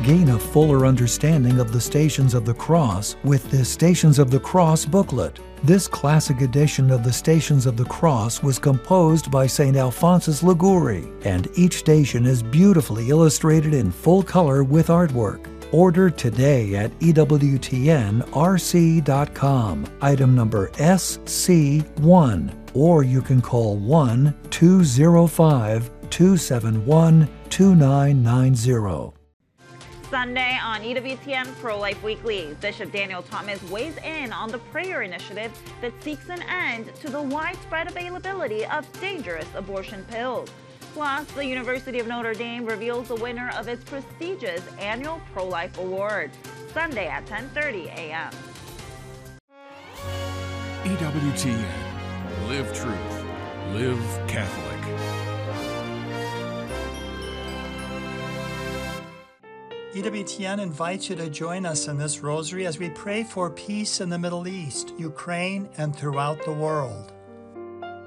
Gain a fuller understanding of the Stations of the Cross with this Stations of the Cross booklet. This classic edition of the Stations of the Cross was composed by St. Alphonsus Liguori, and each station is beautifully illustrated in full color with artwork. Order today at EWTNRC.com, item number SC1, or you can call 1-205-271-2990. Sunday on EWTN Pro-Life Weekly, Bishop Daniel Thomas weighs in on the prayer initiative that seeks an end to the widespread availability of dangerous abortion pills. Plus, the University of Notre Dame reveals the winner of its prestigious annual Pro-Life Award, Sunday at 10:30 a.m. EWTN. Live truth. Live Catholic. EWTN invites you to join us in this rosary as we pray for peace in the Middle East, Ukraine, and throughout the world.